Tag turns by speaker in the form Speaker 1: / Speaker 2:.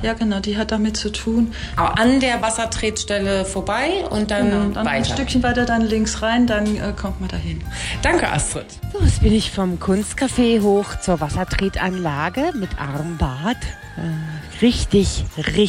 Speaker 1: Ja, genau, die hat damit zu tun.
Speaker 2: An der Wassertretstelle vorbei und dann,
Speaker 1: Genau, dann
Speaker 2: weiter.
Speaker 1: ein Stückchen weiter, dann links rein, dann kommt man dahin.
Speaker 2: Danke, Astrid.
Speaker 3: So, jetzt bin ich vom Kunstcafé hoch zur Wassertretanlage mit Armbad. Richtig